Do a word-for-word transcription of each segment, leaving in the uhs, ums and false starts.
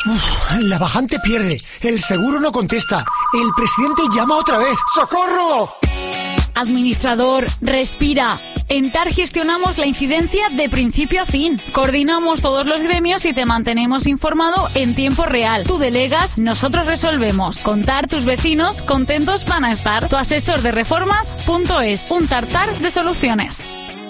Uf, la bajante pierde, el seguro no contesta, el presidente llama otra vez. ¡Socorro! Administrador, respira. En T A R gestionamos la incidencia de principio a fin. Coordinamos todos los gremios y te mantenemos informado en tiempo real. Tú delegas, nosotros resolvemos. Con T A R tus vecinos contentos van a estar. Tu asesor de reformas punto es, un tartar de soluciones.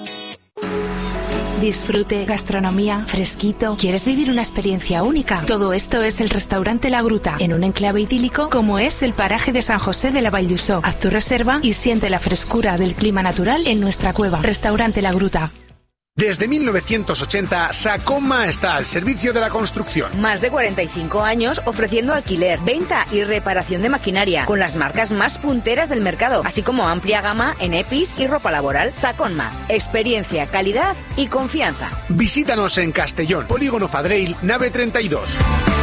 Disfrute, gastronomía, fresquito. ¿Quieres vivir una experiencia única? Todo esto es el restaurante La Gruta, en un enclave idílico como es el paraje de San José de la Vall d'Uixó. Haz tu reserva y siente la frescura del clima natural en nuestra cueva. Restaurante La Gruta. Desde mil novecientos ochenta, Sacoma está al servicio de la construcción. Más de cuarenta y cinco años ofreciendo alquiler, venta y reparación de maquinaria, con las marcas más punteras del mercado, así como amplia gama en E P I s y ropa laboral. Sacoma, experiencia, calidad y confianza. Visítanos en Castellón, Polígono Fadreil, nave treinta y dos.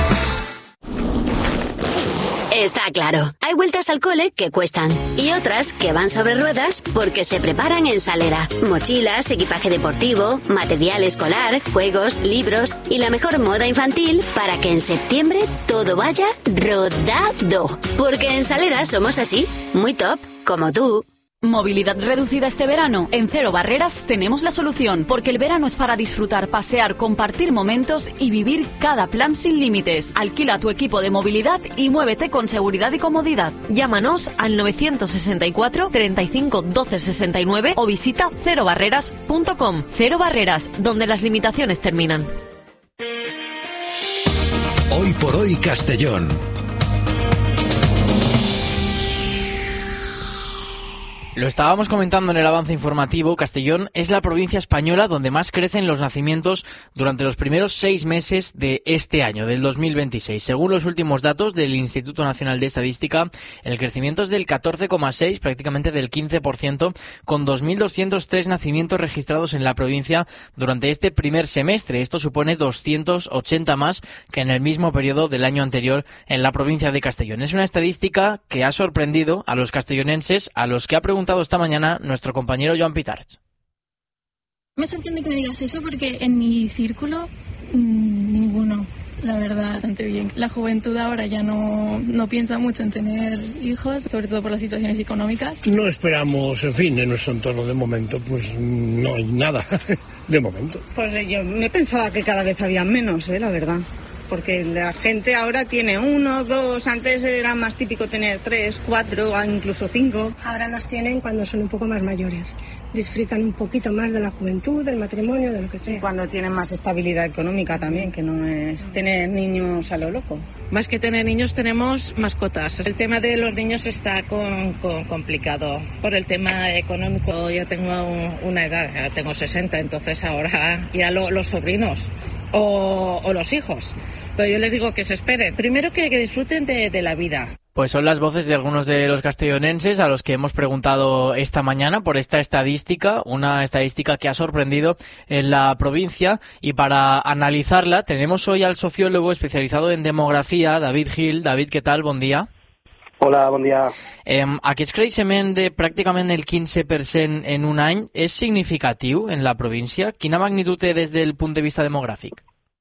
Está claro, hay vueltas al cole que cuestan y otras que van sobre ruedas porque se preparan en Salera. Mochilas, equipaje deportivo, material escolar, juegos, libros y la mejor moda infantil para que en septiembre todo vaya rodado. Porque en Salera somos así, muy top, como tú. Movilidad reducida este verano. En Cero Barreras tenemos la solución, porque el verano es para disfrutar, pasear, compartir momentos y vivir cada plan sin límites. Alquila tu equipo de movilidad y muévete con seguridad y comodidad. Llámanos al novecientos sesenta y cuatro, treinta y cinco, doce sesenta y nueve o visita cero barreras punto com. Cero Barreras, donde las limitaciones terminan. Hoy por hoy Castellón. Lo estábamos comentando en el avance informativo. Castellón es la provincia española donde más crecen los nacimientos durante los primeros seis meses de este año, del dos mil veintiséis. Según los últimos datos del Instituto Nacional de Estadística, el crecimiento es del catorce coma seis, prácticamente del quince por ciento, con dos mil doscientos tres nacimientos registrados en la provincia durante este primer semestre. Esto supone doscientos ochenta más que en el mismo periodo del año anterior en la provincia de Castellón. Es una estadística que ha sorprendido a los castellonenses, a los que ha preguntado esta mañana nuestro compañero Joan Pitarch. Me sorprende que me digas eso porque en mi círculo mmm, ninguno, la verdad, bastante bien. La juventud ahora ya no, no piensa mucho en tener hijos, sobre todo por las situaciones económicas. No esperamos, en fin, en nuestro entorno de momento, pues no hay nada, de momento. Pues yo me pensaba que cada vez había menos, eh, la verdad. Porque la gente ahora tiene uno, dos, antes era más típico tener tres, cuatro, incluso cinco. Ahora los tienen cuando son un poco más mayores. Disfrutan un poquito más de la juventud, del matrimonio, de lo que sea. Cuando tienen más estabilidad económica también, que no es tener niños a lo loco. Más que tener niños tenemos mascotas. El tema de los niños está con, con complicado. Por el tema económico ya tengo una edad, ya tengo sesenta, entonces ahora ya lo, los sobrinos. O, o los hijos. Pero yo les digo que se esperen. Primero que, que disfruten de, de la vida. Pues son las voces de algunos de los castellonenses a los que hemos preguntado esta mañana por esta estadística, una estadística que ha sorprendido en la provincia, y para analizarla tenemos hoy al sociólogo especializado en demografía, David Gil. David, ¿qué tal? Bon dia. Hola, bon dia. Eh, aquest creixement de pràcticament el quinze per cent en un any és significatiu en la província? Quina magnitud té des del punt de vista demogràfic?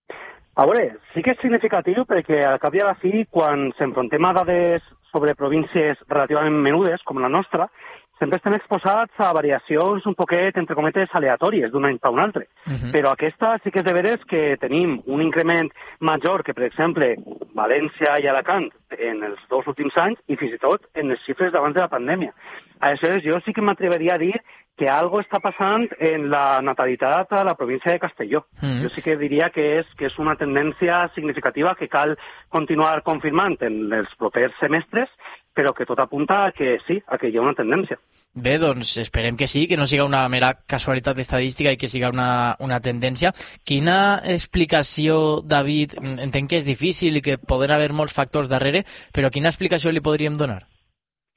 A veure, sí que és significatiu perquè al cap i a la fi, quan s'enfrontem a dades sobre províncies relativament menudes, com la nostra, sempre estem exposats a variacions un poquet, entre cometes, aleatòries d'un any per un altre. Uh-huh. Però aquesta sí que és de veres que tenim un increment major que, per exemple, València i Alacant en els dos últims anys i fins i tot en les xifres d'abans de la pandèmia. Aleshores, jo sí que m'atreveria a dir que algo està passant en la natalitat a la província de Castelló. Mm. Jo sí que diria que és, que és una tendència significativa que cal continuar confirmant en els propers semestres, però que tot apunta a que sí, a que hi ha una tendència. Bé, doncs esperem que sí, que no siga una mera casualitat estadística i que siga una, una tendència. Quina explicació, David, entenc que és difícil i que poden haver molts factors darrere, però quina explicació li podríem donar?